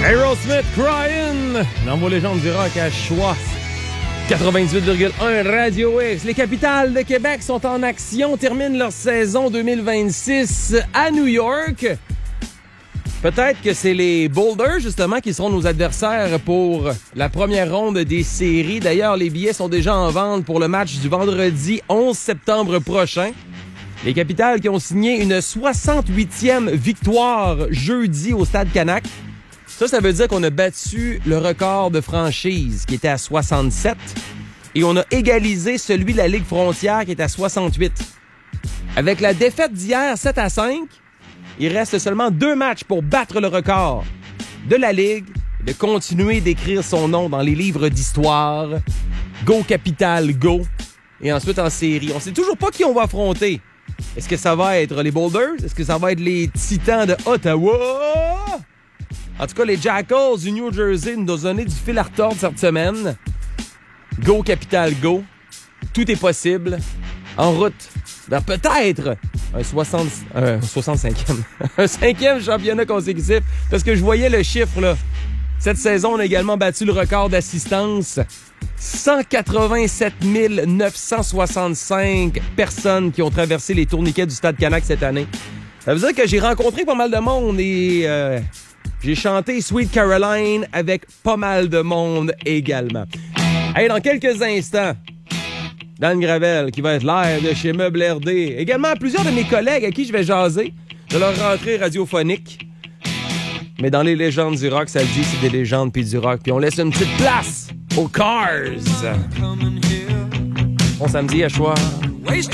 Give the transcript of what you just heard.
Aerosmith, Crying, dans vos légendes du rock à Choix. 98,1 Radio X. Les capitales de Québec sont en action, terminent leur saison 2026 à New York. Peut-être que c'est les Boulders, justement, qui seront nos adversaires pour la première ronde des séries. D'ailleurs, les billets sont déjà en vente pour le match du vendredi 11 septembre prochain. Les capitales qui ont signé une 68e victoire jeudi au Stade Canac. Ça veut dire qu'on a battu le record de franchise qui était à 67 et on a égalisé celui de la Ligue Frontière qui est à 68. Avec la défaite d'hier 7-5, il reste seulement 2 matchs pour battre le record de la Ligue et de continuer d'écrire son nom dans les livres d'histoire. Go Capital, go! Et ensuite en série. On sait toujours pas qui on va affronter. Est-ce que ça va être les Boulders? Est-ce que ça va être les Titans de Ottawa? En tout cas, les Jackals du New Jersey nous ont donné du fil à retordre cette semaine. Go Capital, go! Tout est possible. En route vers peut-être un 65e. Un 5e championnat consécutif. Parce que je voyais le chiffre, là. Cette saison, on a également battu le record d'assistance. 187 965 personnes qui ont traversé les tourniquets du Stade Canac cette année. Ça veut dire que j'ai rencontré pas mal de monde et j'ai chanté Sweet Caroline avec pas mal de monde également. Hey, dans quelques instants, Dan Gravel qui va être live de chez Meubles RD. Également plusieurs de mes collègues à qui je vais jaser de leur rentrée radiophonique. Mais dans les légendes du rock, ça le dit, c'est des légendes puis du rock. Puis on laisse une petite place aux Cars. Bon samedi à Choix.